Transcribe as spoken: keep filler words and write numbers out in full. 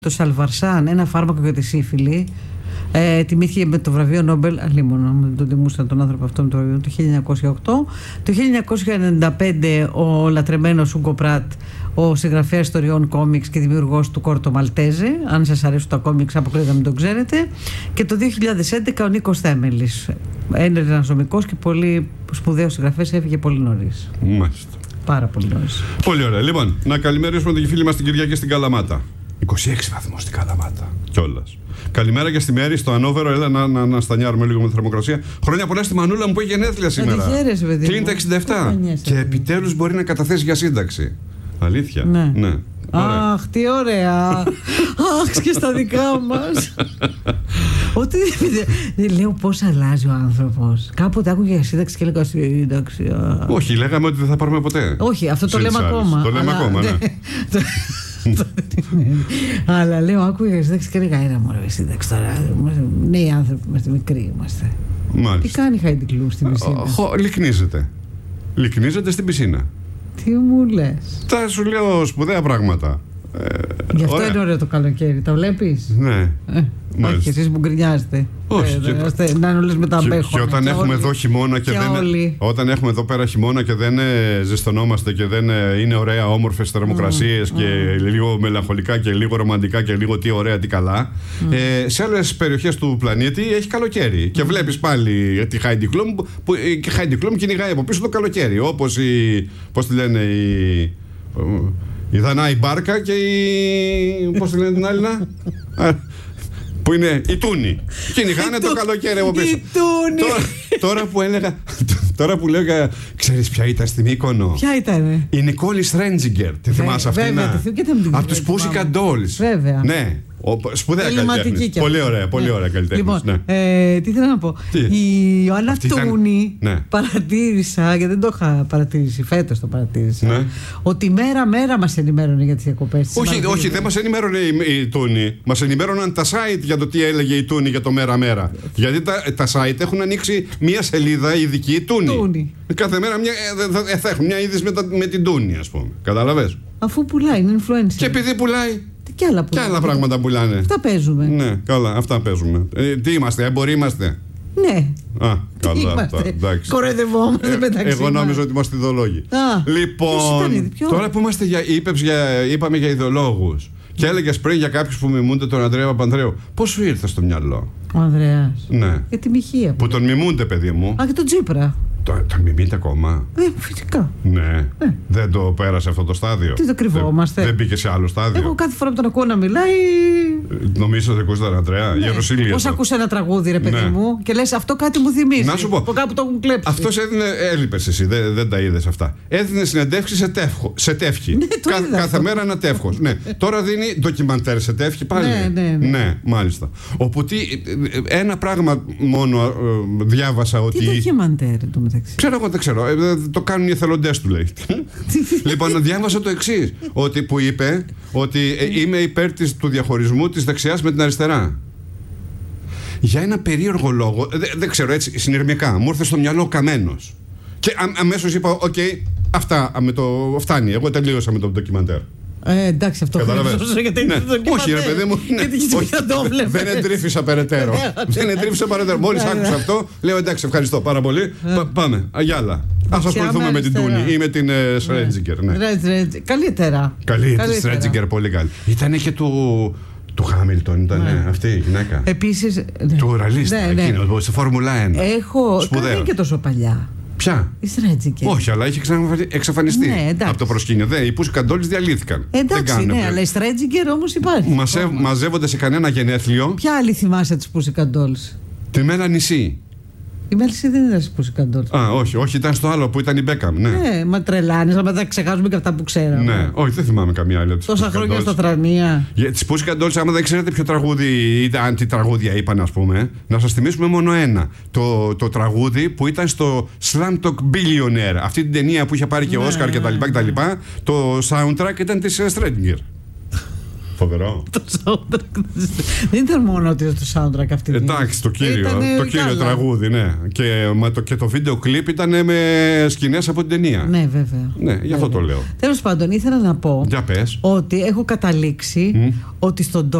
Το Σαλβαρσάν, ένα φάρμακο για τη σύφυλλη, ε, τιμήθηκε με το βραβείο Νόμπελ. Αλλήμον, δεν τον τιμούσαν τον άνθρωπο αυτό με το βραβείο, το χίλια εννιακόσια οκτώ. Το χίλια εννιακόσια ενενήντα πέντε ο λατρεμένος Ούγκο Πράτ, ο συγγραφέας ιστοριών κόμιξ και δημιουργός του Κόρτο Μαλτέζε. Αν σας αρέσουν τα κόμιξ, αποκλείεται να μην τον ξέρετε. Και το δύο χιλιάδες έντεκα ο Νίκος Θέμελης, ένας νομικός και πολύ σπουδαίος συγγραφέας, έφυγε πολύ νωρίς. Μάλιστα. Πάρα πολύ νωρίς. Πολύ ωραία. Λοιπόν, να καλημερίσουμε τη φίλη μας την Κυριακή στην Καλαμάτα. είκοσι έξι βαθμούς στην Καλαμάτα. Κιόλας. Καλημέρα και στη Μέρη, στο Ανόβερο. Έλα να, να, να στανιάρουμε λίγο με τη θερμοκρασία. Χρόνια πολλά στη Μανούλα μου που έχει γενέθλια σήμερα. Κλείνει τα εξήντα επτά. Και επιτέλους μπορεί να καταθέσει για σύνταξη. Αλήθεια. Ναι. ναι. Αχ, τι ωραία. Αχ, και στα δικά μας. Ότι δεν λέω πώς αλλάζει ο άνθρωπος. Κάποτε άκουγε για σύνταξη και έλεγα σύνταξη. Όχι, λέγαμε ότι δεν θα πάρουμε ποτέ. Όχι, αυτό το λέμε ακόμα. Το λέμε ακόμα, ναι. Αλλά λέω, άκουγα για σύνταξη και έλεγα, ένα μωρέ σύνταξη τώρα. Νέοι άνθρωποι είμαστε, μικροί είμαστε. Τι κάνει η Χάιντι Κλουμ στην πισίνα? Λυκνίζεται. Λυκνίζεται στην πισίνα. Τι μου λες? Τα σου λέω σπουδαία πράγματα. Ε, Γι' αυτό ωραία. Είναι ωραίο το καλοκαίρι, τα βλέπεις? Ναι. Ε, όχι, εσείς που γκρινιάζετε. Όχι. Ε, και... Να είναι όλες με τα μπέχονα. Και, και όταν και έχουμε όλοι. Εδώ χειμώνα και, και δεν. Όλοι. Όταν έχουμε εδώ πέρα χειμώνα και δεν ζεστονόμαστε και δεν είναι ωραία, όμορφες θερμοκρασίες mm. και mm. λίγο μελαγχολικά και λίγο ρομαντικά και λίγο τι ωραία, τι καλά. Mm. Ε, σε άλλες περιοχές του πλανήτη έχει καλοκαίρι. Mm. Και βλέπεις πάλι τη Χάιντι Κλουμ που η Χάιντι Κλουμ κυνηγάει από πίσω το καλοκαίρι. Όπως η. Πώς τη λένε η. Η Δανάη Μπάρκα και η. Πώς τη λένε την άλλη να. Που είναι η Τούνη. Κυνηγάνε το καλοκαίρι από πίσω. Η Τούνη. Τώρα, τώρα που έλεγα. Τώρα που λέγα. Ξέρεις ποια ήταν στη Μύκονο? Ποια ήταν? Η Νικόλη Στρέντζιγκερ. Τη θυμάσαι αυτή? Βέβαια. Από τους Pussycat Dolls. Βέβαια. Ναι. Σπουδαία καλλιτέχνης. Πολύ ωραία, πολύ ωραία καλλιτέχνης. Λοιπόν, ναι. ε, τι θέλω να πω. Τι? Η Ιωάννα Τούνη ναι. παρατήρησα, γιατί δεν το είχα παρατηρήσει, φέτος το παρατήρησα, ναι. ότι μέρα-μέρα μας ενημέρωνε για τις διακοπές της. Όχι, όχι, δεν μας ενημέρωνε η, η Τούνη. Μας ενημέρωναν τα site για το τι έλεγε η Τούνη για το μέρα-μέρα. Γιατί τα, τα site έχουν ανοίξει μία σελίδα ειδική Τούνη. Τούνη. Κάθε μέρα μια, θα, θα έχουν μια είδηση με, με την Τούνη, ας πούμε. Κατάλαβες? Αφού πουλάει, είναι influencer. Και επειδή πουλάει. Και άλλα, και άλλα πράγματα πουλάνε. Αυτά παίζουμε. Ναι, καλά, αυτά παίζουμε. Ε, τι είμαστε, έμποροι είμαστε? Ναι. Α, καλά. Αυτά, κοροϊδευόμαστε ε, μεταξύ Εγώ μας. νόμιζα ότι είμαστε ειδολόγοι. Α, λοιπόν, ήταν, τώρα που είμαστε για, είπες, για, είπαμε για ειδολόγους και έλεγες πριν για κάποιους που μιμούνται τον Ανδρέα Παπανδρέου. Πώς σου ήρθε στο μυαλό? Ο Ανδρέας. Ναι. Για τη μοιχεία. Που τον μιμούνται, παιδί μου. Α, και τον Τσίπρα. Το, τον μιμείται ακόμα? Ε, φυσικά. Ναι. Ε. Δεν το πέρασε αυτό το στάδιο? Τι το κρυβόμαστε? Δεν, δεν μπήκε σε άλλο στάδιο? Εγώ κάθε φορά που τον ακούω να μιλάει. Νομίζω ότι ακούς τον Ανδρέα? Ναι. Γεροσύλλια. Πώς ακούς ένα τραγούδι, ρε παιδί ναι. μου, και λες αυτό κάτι μου θυμίζει. Να σου πω. Από κάπου το έχουν κλέψει. Αυτός έδινε. Έλειπες εσύ, δεν, δεν τα είδες αυτά. Έδινε συνεντεύξεις σε, τεύχο, σε τεύχη. Ναι, Κα, κάθε αυτό. Μέρα ένα τεύχος. Ναι. Τώρα δίνει ντοκιμαντέρ σε τεύχη πάλι. Ναι, ναι, ναι. ναι μάλιστα. Οπότε ένα πράγμα μόνο ε, διάβασα ότι. Τι ντοκιμαντέρ το μεταξύ? Ξέρω εγώ, δεν ξέρω. Ε, το κάνουν οι εθελοντές του, λέει. Λοιπόν, διάβασα το εξής. Ότι που είπε ότι ε, είμαι υπέρ της, του διαχωρισμού της δεξιάς με την αριστερά. Για ένα περίεργο λόγο, δεν, δεν ξέρω, έτσι συνειρμικά, μου ήρθε στο μυαλό Καμένος. Και α, αμέσως είπα, οκ, okay, αυτά με το, φτάνει. Εγώ τελείωσα με το ντοκιμαντέρ. Ε, εντάξει, αυτό χρειάζεται. Γιατί ναι. Όχι, ρε παιδί μου. Ναι. Όχι, δεν εντρίφησα περαιτέρω. δεν εντρίφησα περαιτέρω. Μόλις άκουσα αυτό, λέω εντάξει, ευχαριστώ πάρα πολύ. Πάμε. Αγιάλα. Ας ασχοληθούμε με την Τούνη ή με την Στρέντζιγκερ. Καλύτερα. Καλή, τη Στρέντζιγκερ, πολύ καλή. Ήτανε και του. Του Χάμιλτον ήταν ναι. αυτή η γυναίκα. Επίσης. Ναι. Του ραλίστα, ναι, ναι. εκείνο, στη Φόρμουλα ένα. Έχω. Δεν είναι και τόσο παλιά. Ποια? Η Στρέντζιγκερ. Όχι, αλλά είχε εξαφανιστεί ναι, από το προσκήνιο. Δεν, οι Pussycat Dolls διαλύθηκαν. Εντάξει, ναι, αλλά η Στρέντζιγκερ όμως υπάρχει. Μαζε, μαζεύονται σε κανένα γενέθλιο. Ποια άλλη θυμάσαι τις Pussycat Dolls? Τη Μέλα Νησί. Η Μέλισι δεν ήταν στις Pussycat Dolls. Α, όχι, όχι, ήταν στο άλλο που ήταν η Μπέκαμ. Ναι, ναι μα τρελάνεις, αλλά δεν ξεχάσουμε και αυτά που ξέραμε. Ναι, όχι, δεν θυμάμαι καμία άλλη. Τόσα χρόνια στα θρανία. Για τις Pussycat Dolls, άμα δεν ξέρετε ποιο τραγούδι ήταν, τι τραγούδια είπαν, ας πούμε, να σας θυμίσουμε μόνο ένα. Το, το τραγούδι που ήταν στο Slumdog Billionaire. Αυτή την ταινία που είχε πάρει και Όσκαρ κτλ. Το soundtrack ήταν της Στρέντζιγκερ. Φοβερό. Το soundtrack. Δεν ήταν μόνο ότι το soundtrack αυτή. Εντάξει, το κύριο, το κύριο τραγούδι, ναι. Και, μα το, και το βίντεο κλιπ ήταν με σκηνές από την ταινία. Ναι, βέβαια. Ναι, γι' αυτό βέβαια. το λέω. Τέλος πάντων, ήθελα να πω Για πες. ότι έχω καταλήξει mm. ότι στον